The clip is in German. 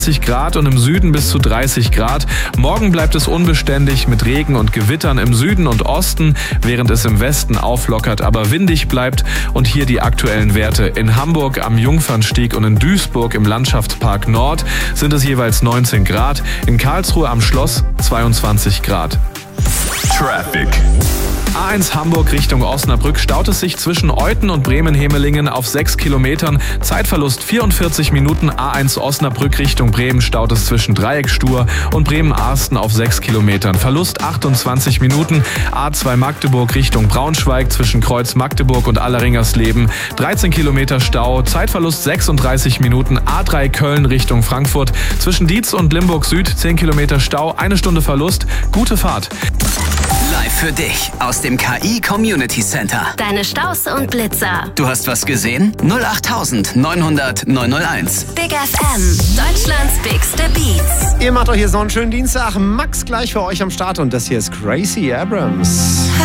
Grad und im Süden bis zu 30 Grad. Morgen bleibt es unbeständig mit Regen und Gewittern im Süden und Osten, während es im Westen auflockert, aber windig bleibt. Und hier die aktuellen Werte. In Hamburg am Jungfernstieg und in Duisburg im Landschaftspark Nord sind es jeweils 19 Grad. In Karlsruhe am Schloss 22 Grad. Traffic. A1 Hamburg Richtung Osnabrück staut es sich zwischen Euten und Bremen-Hemelingen auf 6 Kilometern. Zeitverlust 44 Minuten. A1 Osnabrück Richtung Bremen staut es zwischen Dreieckstur und Bremen-Arsten auf 6 Kilometern. Verlust 28 Minuten. A2 Magdeburg Richtung Braunschweig zwischen Kreuz Magdeburg und Alleringersleben 13 Kilometer Stau. Zeitverlust 36 Minuten. A3 Köln Richtung Frankfurt zwischen Dietz und Limburg Süd 10 Kilometer Stau. 1 Stunde Verlust. Gute Fahrt. Live für dich aus dem KI Community Center. Deine Staus und Blitzer. Du hast was gesehen? 08900 901. Big FM, Deutschlands bigste Beats. Ihr macht euch hier so einen schönen Dienstag. Max gleich für euch am Start und das hier ist Gracie Abrams.